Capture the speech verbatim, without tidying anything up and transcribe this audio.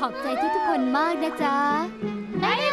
ขอบใจทุกๆคนมากนะจ๊ะไม่